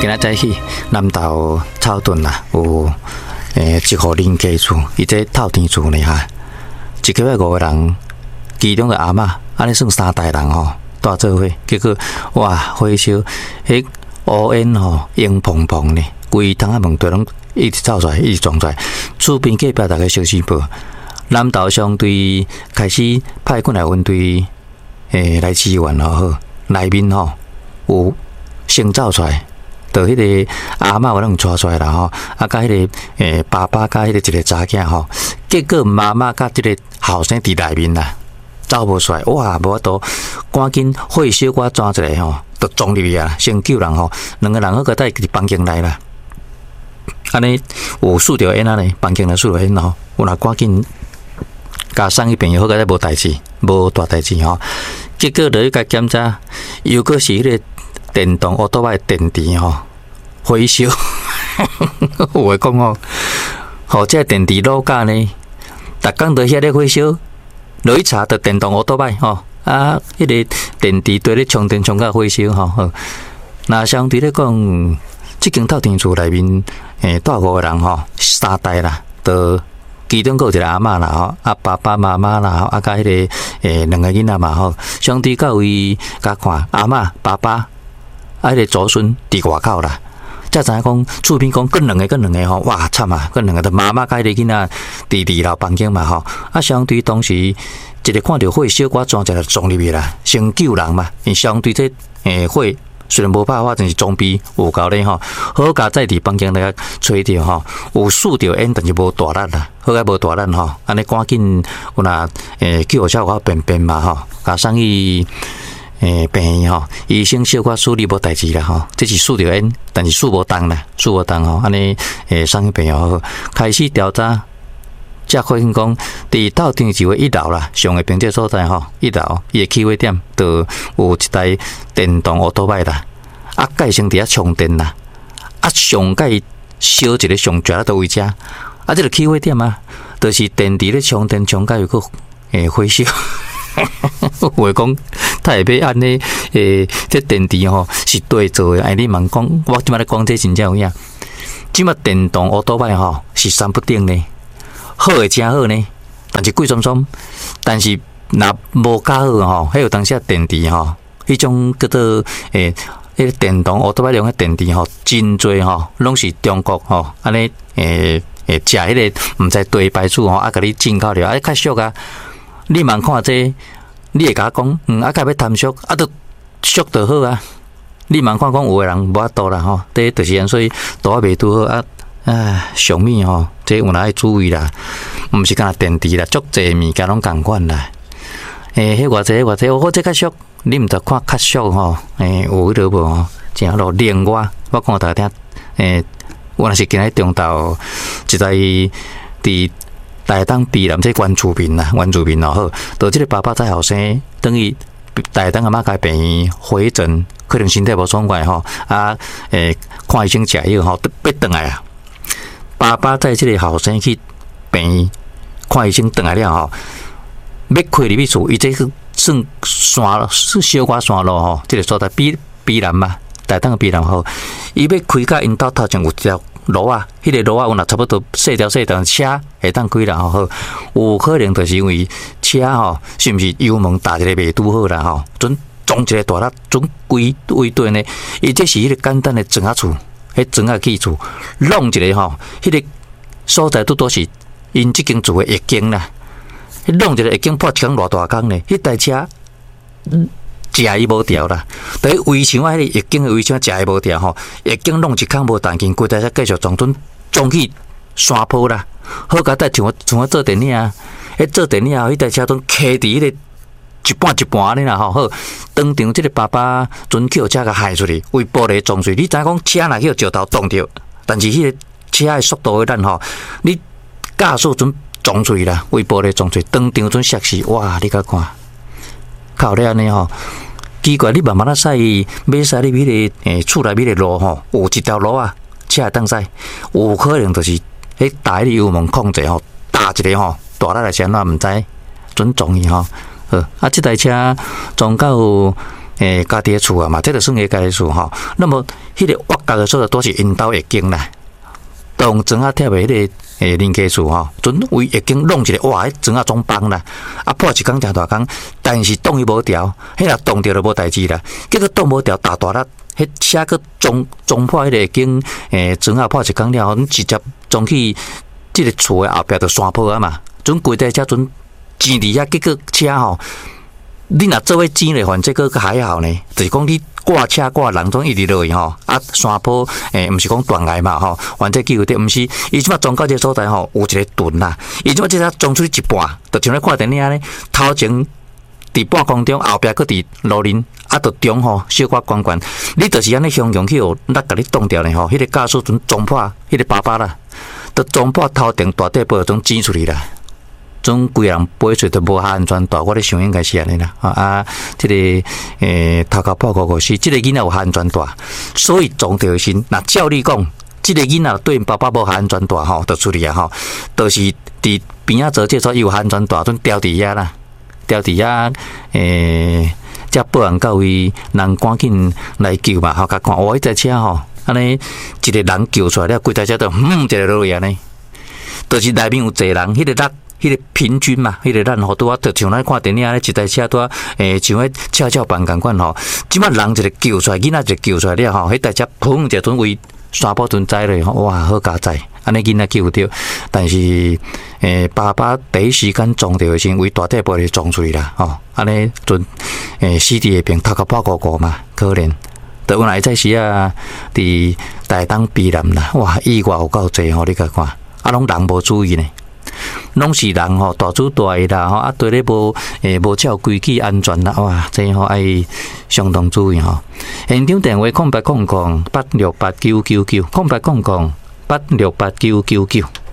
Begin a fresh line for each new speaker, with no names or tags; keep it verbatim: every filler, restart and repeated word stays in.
今仔早起南投草屯啦，有诶一户邻家厝，伊这透天厝呢哈，一个月五个人，其中个阿嬷，安尼算三代人吼，住做伙，结果哇，火烧，迄乌烟吼，烟蓬蓬呢，规窗仔门都拢一直走出来，一直撞出来，厝边隔壁大家小心报，南投相对开始派过来阮队诶来支援吼，内面吼有先走出来。就迄个阿嬷我拢带出来啦吼，啊，甲迄个诶爸爸甲迄个一个查囝吼，结果妈妈甲即个后生伫内面啦，走无出来，哇，无法度，赶紧火小可抓一个吼，就撞入去啊，先救人吼，两个人好个带伫房间内啦，安尼有输着烟啊呢，房间内输着烟吼，有若赶紧甲送去病院，好个再无代志，无大代志吼，结果落去甲检查，又个是迄个电动奥多麦电池吼。火烧，有话讲哦，吼，这电池落架呢，逐工都遐咧火烧，落去查着电动奥多麦吼，啊，迄、那个电池对咧充电充到火烧吼。那相对咧讲，即间透天厝内面，诶，住五个人吼，三代啦，都其中有一个阿嬷啦吼，啊爸爸妈妈啦，啊甲迄个诶两个囡仔嘛吼，相对到位甲看阿嬷爸爸，啊迄个祖孙伫外口啦。才知影讲，厝边讲，更两个，更两个吼，哇惨啊！更两个，就妈妈甲迄个囡仔伫二楼房间嘛吼，啊，相对当时一个看到火小可撞一个撞入去啦，先救人嘛。因相对这诶火虽然无爆发，但是装备有够咧吼，好加在伫房间内吹着吼，有输着烟，但是无大力啦，好加无大力吼，安尼赶紧有若诶救护车有法便便嘛吼，甲送去。诶，病院吼，医生小可处理无代志啦吼，这是输着烟，但是输无重啦，输无重吼，安尼诶，送去病院好，开始调查，才发现讲，伫透天厝诶一楼啦，上个病这所在吼，一楼伊诶起火点，就有一台电动奥多麦啦，啊，改成伫遐充电啦，啊，上盖烧一个上绝到位置，啊，这个起火点啊，就是电池咧充电充盖有个诶火烧。话讲，他会要安尼诶，这电池吼是对做诶。哎，你问讲，我即摆咧讲这真正有影。即摆电动奥多麦吼是三不顶呢，好诶真好呢，但是贵酸酸。但是若无较好吼，迄有当时电池吼，迄种叫做诶，迄个电动奥多麦用诶电池吼，真侪吼，拢是中国吼，安尼诶诶，食迄个毋知对牌子吼，啊，甲你进口了，啊，较俗啊。你茫看这，你会甲我讲，嗯，啊，甲要贪俗，啊，都俗就好啊。你茫看讲有个人无法度啦吼，这就是安所以都还未拄好啊。唉，上面吼，这有哪要注意啦？毋是干那电池啦，足侪物件拢共款啦。诶、欸，迄偌济偌济，我这较俗，你毋着看较俗吼。诶、欸，有迄落无吼？正路另外，我讲大家听。诶、欸，我若是今日中昼一在伫。大当避南这原住民啦，原住民咯好，就这个爸爸在后生，等于大当阿妈家病院回诊，可能身体无爽快吼，啊，诶、欸，看医生食药吼，要转来啊。爸爸在这个后生去病院看医生转来了吼，要开入去厝，伊这个算山是小可山路吼，这个所在避避南嘛，大当避南吼，伊要开甲因兜头前有一条。路啊，迄、那个路啊，有若差不多细条细条车会当开啦吼，有可能就是因为车吼，是毋是油门打一个未拄好啦吼，准撞一个大力，准规位段呢，伊这是迄个简单的砖仔厝，迄砖仔起厝，弄一个吼，迄、那个所在拄多是因即间厝的一间啦，弄一个一间破一间偌大间呢，迄台车。嗯食伊无掉啦，等于围墙啊，迄个一间的围墙食伊无掉吼，一间弄一空无弹紧，规台才继续撞准撞去山坡啦。好甲带像我像我做电影啊，迄做电影后，迄台车都卡伫迄个一半一半安尼啦吼。好，当场即个爸爸准去互车甲害出去，为玻璃撞碎。你知影讲车若去互石头撞着，但是迄个车的速度咱吼，你加速准撞碎啦，为玻璃撞碎，当场准摔死。哇！你甲看，靠咧安尼吼。奇怪，你慢慢啊驶，要驶你迄个诶厝内面的路吼，有一条路啊，车会当驶，有可能就是迄打迄个油门控制吼，打一个吼，大力来先哪毋知，准撞伊吼。好，啊，这台车撞到诶家己诶厝啊嘛，这个算个家己厝吼。那么迄个挖角诶所在都是因兜会经啦。当砖啊贴诶迄个诶邻居厝吼，准为会经弄一个哇，迄砖啊总崩啦，啊破一工诚大工，但是挡伊无条，迄若挡着就无代志啦。结果挡无条，大大力，迄车个撞撞破迄个经诶砖啊破一工了后，直接撞去即个厝诶后壁就山坡啊嘛，准规台车准钱伫遐，结果车吼。你若做伙钱来还这个还好呢，就是讲你挂车挂人总一直落去吼，啊山坡诶，毋是讲断崖嘛吼，还这救得毋是，伊即摆撞到这个所在吼，有一个盾啦，伊即摆即个撞出去一半，就像咧看电影咧，头前伫半空中，后壁佫伫路林，啊，着中吼小可悬悬，你就是安尼雄雄去哦，咱甲你挡掉咧吼，迄个驾驶阵撞破，迄个爸爸啦，着撞破头顶大底部种挤出去啦。总规人飞出都无下安全带，我咧想应该是安尼啦。啊，即、这个诶头壳破五五四，即个囡仔有下安全带，所以撞到时，那照你讲，即、这个囡仔对因爸爸无下安全带吼，就处理啊吼，就是伫边仔做这所有下安全带，准吊伫遐啦，吊伫遐诶，则保安到位，人赶紧来救嘛，吼，甲看我迄台车吼，安尼一个人救出来了，规台车都嗯一个落去安尼，就是内面有侪人，迄、那个力。迄个平均嘛，迄、那个咱吼拄啊，就像咱看电影咧，一台车拄啊，诶，像迄蹺蹺板共款吼，即摆人一个救出来，囡仔一个救出来了吼，迄台车砰一阵为山坡阵栽落，哇，好佳哉，安尼囡仔救着，但是诶，爸爸第一时间撞着先为大底部咧撞出去啦，吼，安尼阵诶死伫下边头壳破糊糊嘛，可怜。得原来在时啊，伫台东避难啦，哇，意外有够济吼，你甲看，啊，拢人无注意呢。拢是人吼，大主大意啦吼，啊对咧无诶无照规矩安全啦，哇，这吼爱相当注意吼。现场电话空八空空八六八九九九，空八空空八六八九九九。